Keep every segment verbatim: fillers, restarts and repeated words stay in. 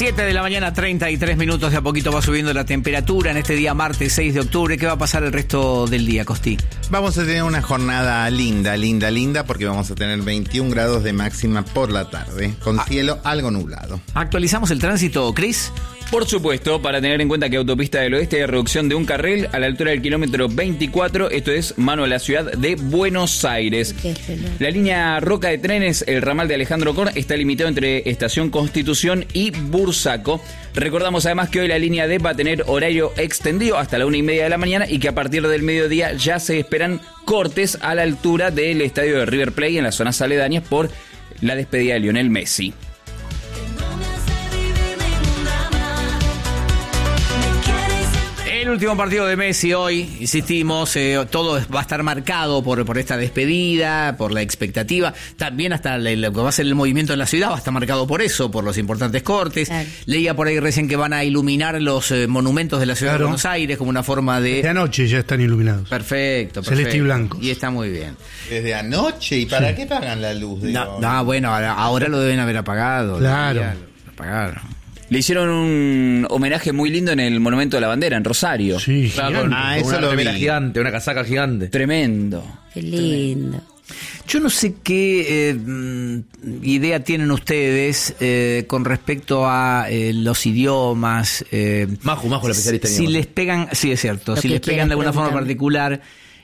siete de la mañana, treinta y tres minutos. De a poquito va subiendo la temperatura en este día martes seis de octubre. ¿Qué va a pasar el resto del día, Costi? Vamos a tener una jornada linda, linda, linda, porque vamos a tener veintiún grados de máxima por la tarde, con ah. cielo algo nublado. ¿Actualizamos el tránsito, Cris? Por supuesto, para tener en cuenta que Autopista del Oeste hay reducción de un carril a la altura del kilómetro veinticuatro, esto es mano a la ciudad de Buenos Aires. La línea Roca de trenes, el ramal de Alejandro Korn, está limitado entre Estación Constitución y Bursaco. Recordamos además que hoy la línea D va a tener horario extendido hasta la una y media de la mañana y que a partir del mediodía ya se esperan cortes a la altura del estadio de River Plate en las zonas aledañas por la despedida de Lionel Messi. El último partido de Messi hoy, insistimos, eh, todo va a estar marcado por, por esta despedida, por la expectativa. También hasta el, lo que va a ser el movimiento en la ciudad va a estar marcado por eso, por los importantes cortes. Claro. Leía por ahí recién que van a iluminar los eh, monumentos de la ciudad claro. de Buenos Aires como una forma de... Desde anoche ya están iluminados. Perfecto, perfecto. Celeste y blanco. Y está muy bien. ¿Desde anoche? ¿Y para sí. qué pagan la luz? De no, no, bueno, ahora, ahora lo deben haber apagado. Claro. Ya, lo apagaron. Le hicieron un homenaje muy lindo en el Monumento de la Bandera, en Rosario. Sí, claro, con, ah, con eso una lo remera vi. gigante, una casaca gigante. Tremendo. Qué lindo. Yo no sé qué eh, idea tienen ustedes eh, con respecto a eh, los idiomas. Eh, Maju, Maju, la especialista. Si les pegan, sí es cierto, Lo si les pegan de alguna forma particular.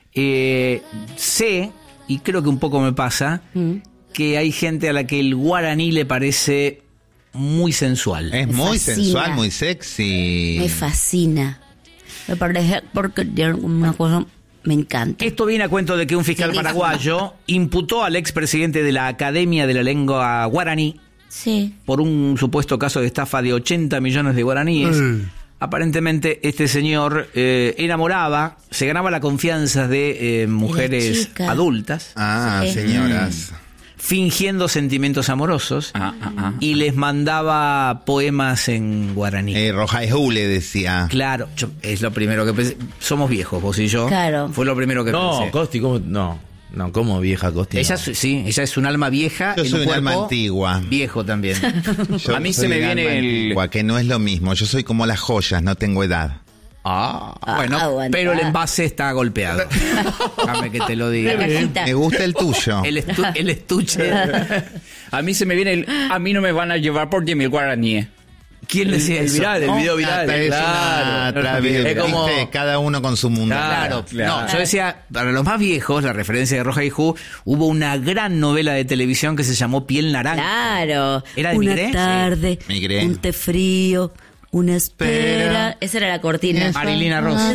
Eh, sé, y creo que un poco me pasa, mm. que hay gente a la que el guaraní le parece... muy sensual. Es me muy fascina. sensual, muy sexy. Me fascina. Me parece porque tiene una cosa... Me encanta. Esto viene a cuento de que un fiscal paraguayo imputó al expresidente de la Academia de la Lengua Guaraní sí. por un supuesto caso de estafa de ochenta millones de guaraníes. Mm. Aparentemente este señor eh, enamoraba, se ganaba la confianza de eh, mujeres adultas. Ah, sí. señoras. Mm. Fingiendo sentimientos amorosos ah, ah, ah, y les mandaba poemas en guaraní. Eh, Rojaejú le decía. Claro, yo, es lo primero que pensé. Somos viejos, vos y yo. Claro. Fue lo primero que no, pensé. No, Costi, ¿cómo? No, no, ¿cómo vieja Costi? Ella, no. sí, ella es un alma vieja. Yo en soy un, un alma cuerpo antigua. Viejo también. Yo a mí soy se me un viene alma el... antigua, que no es lo mismo. Yo soy como las joyas, no tengo edad. Ah, bueno, aguanta. Pero el envase está golpeado. Déjame que te lo diga. Me gusta el tuyo. El, estu- el estuche. A mí se me viene el... A mí no me van a llevar por diez mil guaraníes. ¿Quién decía el eso? viral, el ¿No? video viral? Es Claro. una tra- Es como... ¿viste? Cada uno con su mundo. Claro, Claro. no, yo decía, para los más viejos, la referencia de Roja y Ju, hubo una gran novela de televisión que se llamó Piel Naranja. Claro. ¿Era de una Migré? tarde, Sí. Migré. un té frío, una espera. Esa era la cortina. Marilina Rosa.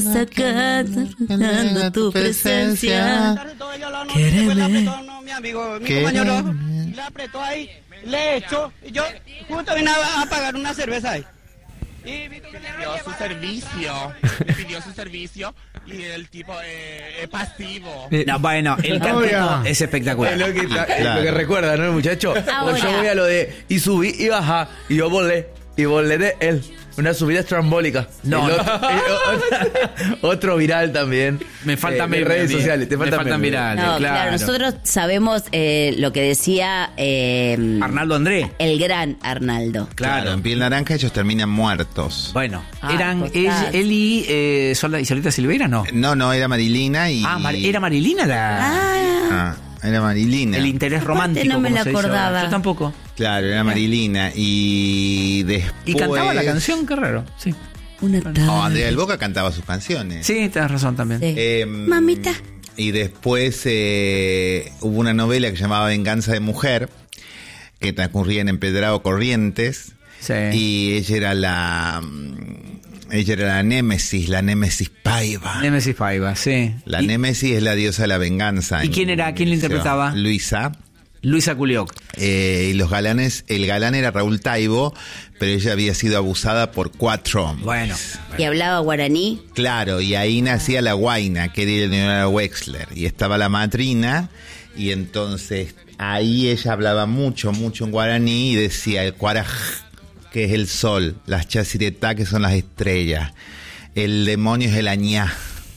Sacando tu presencia. Quereme. Mi amigo, mi compañero, le apretó ahí, le echó, y yo justo vine a, a pagar una cerveza ahí. Y vi que pidió su servicio, pidió su servicio y el tipo eh, es pasivo. No, bueno, el cantito es espectacular. Es lo que, Claro. es lo que recuerda, ¿no, muchacho? Ahora. Yo voy a lo de y subí y bajá y yo volé y volé de él. Una subida estrambólica. No, El otro, el otro, otro viral también. Me faltan eh, memes, redes amigo. sociales. Te Me faltan, faltan memes. virales, No, claro. claro, nosotros sabemos eh, lo que decía eh, Arnaldo André. el gran Arnaldo. Claro, Claro. en Piel Naranja ellos terminan muertos. Bueno, Ah, eran total. ella- él y eh, Sola y Solita Silveira, ¿no? No, no, era Marilina y... Ah, Mar- era Marilina la, Ah, Ah, era Marilina. el interés romántico. no me como la se dice ahora. acordaba. Yo tampoco. Claro, era Marilina. Y después... Y cantaba la canción, qué raro. Sí, una tarde. Oh, Andrea del Boca cantaba sus canciones. sí, tenés razón también. Sí. Eh, Mamita. Y después eh, hubo una novela que se llamaba Venganza de Mujer, que transcurría en Empedrado Corrientes. Sí. Y ella era la... mm, Ella era la Némesis, la Némesis Paiva. Nemesis Paiva, sí. La Y- Némesis es la diosa de la venganza. ¿Y quién era? ¿Quién la interpretaba? Luisa. Luisa Culioc. Eh, y los galanes, el galán era Raúl Taibo, pero ella había sido abusada por cuatro hombres. Bueno. Y hablaba guaraní. Claro, y ahí nacía la Guaina, que era Leonora Wexler, y estaba la madrina, y entonces ahí ella hablaba mucho, mucho en guaraní, y decía el cuaraj, que es el sol, las chaciretá, que son las estrellas, el demonio es el añá.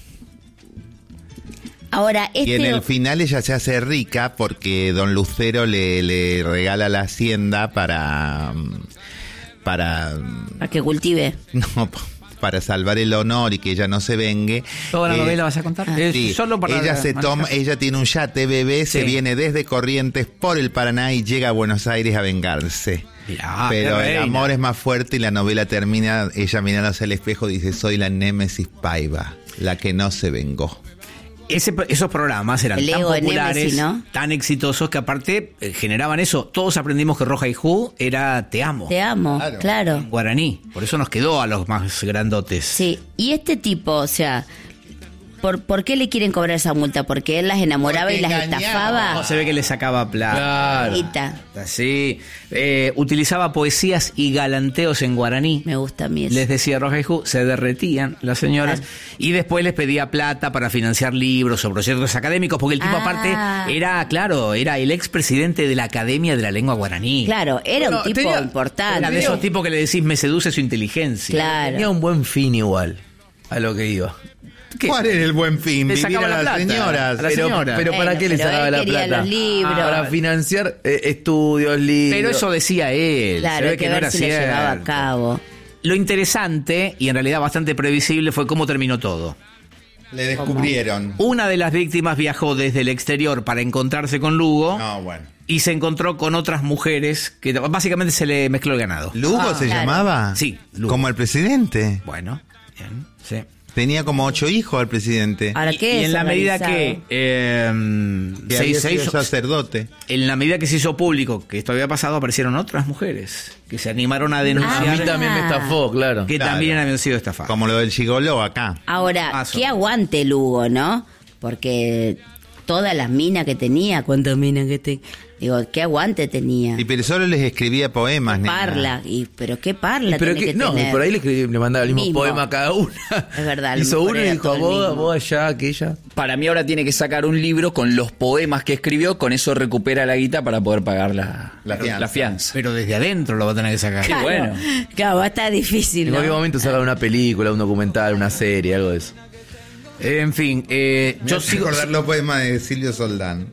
Ahora, este... Y en el final ella se hace rica porque don Lucero le, le regala la hacienda para, para... Para que cultive. No, para salvar el honor y que ella no se vengue. ¿Toda la eh, novela vas a contar? Eh, Sí, solo para ella se manejar. toma, ella tiene un yate bebé, se Sí. viene desde Corrientes por el Paraná y llega a Buenos Aires a vengarse. Mirá, Pero qué el reina. amor es más fuerte y la novela termina, ella mirándose al espejo dice, soy la Némesis Paiva, la que no se vengó. Ese, esos programas eran El tan ego de populares, Némesis, ¿no? tan exitosos, que aparte eh, generaban eso. Todos aprendimos que Roja y Ju era te amo. Te amo, Claro. claro. En guaraní. Por eso nos quedó a los más grandotes. Sí, y este tipo, o sea, ¿por, ¿por qué le quieren cobrar esa multa? ¿Porque él las enamoraba Porque y las engañaba. estafaba? No, se ve que le sacaba plata. Claro. Guita. Sí. Eh, utilizaba poesías y galanteos en guaraní. Me gusta a mí eso. Les decía Roja y Ju, se derretían las señoras y después les pedía plata para financiar libros o proyectos académicos, porque el tipo Ah. aparte era, claro, era el expresidente de la Academia de la Lengua Guaraní. Claro, era Bueno, un tipo tenía- importante. Era de esos tipos que le decís, me seduce su inteligencia. Claro. Tenía un buen fin igual a lo que iba. ¿Qué? ¿Cuál era el buen fin? Le Vivir sacaba a la las plata. señoras. A la Pero, señora. pero ¿para Bueno, qué le pero sacaba él la quería plata? los libros. Para financiar eh, estudios, libros. Pero eso decía él. Claro, se ve hay que, que no ver era si lo llevaba a cierto. cabo. Lo interesante, y en realidad bastante previsible, fue cómo terminó todo. Le descubrieron. Una de las víctimas viajó desde el exterior para encontrarse con Lugo No, bueno. y se encontró con otras mujeres que básicamente se le mezcló el ganado. ¿Lugo Ah, se claro. llamaba? Sí, Lugo. Como el presidente. Bueno, bien, sí. Tenía como ocho hijos al presidente. Ahora, Y, ¿qué y es en la medida organizado? que eh, Que se, había se sido hizo, sacerdote. en la medida que se hizo público que esto había pasado, aparecieron otras mujeres que se animaron a A denunciar mí también me estafó, claro. que Claro. también habían sido estafadas. Como lo del gigoló acá. Ahora, Paso. qué aguante Lugo, ¿no? Porque todas las minas que tenía, ¿cuántas minas que te... Digo, qué aguante tenía. Y pero solo les escribía poemas, nena. Parla, y, pero qué parla Pero tenés que, que no, tener. por ahí le, escribí- le mandaba el mismo, Mismo. poema a cada una. Es verdad, a lo Hizo mejor uno y era dijo, todo el vos, mismo. vos allá, aquella. Para mí ahora tiene que sacar un libro con los poemas que escribió, con eso recupera la guita para poder pagar la, La fianza. la fianza. Pero desde adentro lo va a tener que sacar. Sí, bueno. Claro, va a estar difícil, En ¿no? cualquier momento saca una película, un documental, una serie, algo de eso. En fin, eh, yo Yo sigo, recordar los poemas de Silvio Soldán.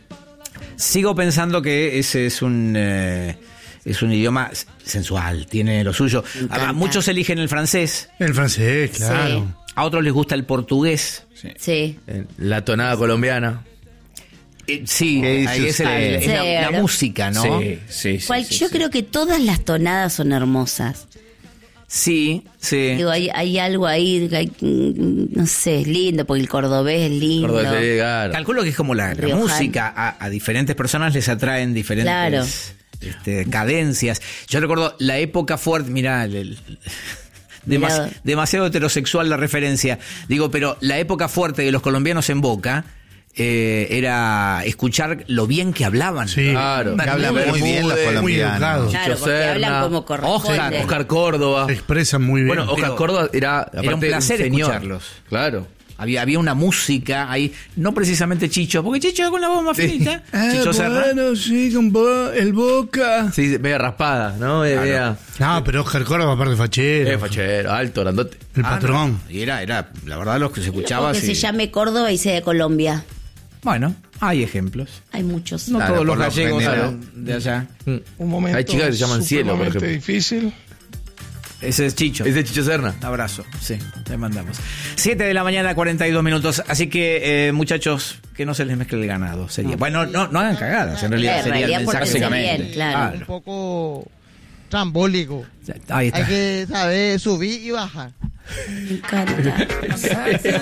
sigo pensando que ese es un eh, es un idioma sensual, tiene lo suyo. Me encanta. A muchos eligen el francés, El francés, claro. Sí. a otros les gusta el portugués. Sí. Eh, La tonada colombiana. Eh, sí, ¿Qué dice ahí es, el- usted? es la, Sí, la ¿no? música, ¿no? Sí, sí, sí, Cual- sí, yo sí. creo que todas las tonadas son hermosas. Sí, sí. Digo, hay, hay algo ahí, que hay, mm, no sé, es lindo, porque el cordobés es lindo. Cordobés, sí, claro. Calculo que es como la, la Riojano. música, a, a diferentes personas les atraen diferentes Claro. este, cadencias. Yo recuerdo la época fuerte, mirá, el- el- demas- Mirá. demasiado heterosexual la referencia. Digo, pero la época fuerte de los colombianos en Boca eh, era escuchar lo bien que hablaban. Sí. Claro. Que hablan muy bien los Bermúdez, muy colombianos. educados. Claro, Chicho porque Serna, hablan como corresponde. Oscar, Oscar Córdoba. Se expresan muy bien. Bueno, Oscar Pero Córdoba era, aparte, un placer señor. escucharlos. Claro. Había, había una música ahí, no precisamente Chicho, porque Chicho con la voz más finita. Chicho Serna. sí, con bo- el Boca. Sí, media raspada, ¿no? Eh, media- No, pero Oscar Córdoba, aparte fachero. eh, fachero, alto, grandote. El Ah, patrón. no. Y era, era, la verdad, los que se escuchaba. que sí. se llame Córdoba y sea de Colombia. Bueno, hay ejemplos. Hay muchos. No Claro, todos los por lo gallegos general. son de allá. Un momento Hay chicas que se llaman Cielo, por supremamente ejemplo. difícil. Ese es Chicho. Es de Chicho Serna. Un abrazo, sí, te mandamos. siete de la mañana, cuarenta y dos minutos. Así que, eh, muchachos, que no se les mezcle el ganado. Sería. Bueno, no, no hagan cagadas, en realidad En sería realidad el porque mensaje. se bien, claro. Un poco trambólico. Ahí está. Hay que saber subir y bajar. Me encanta.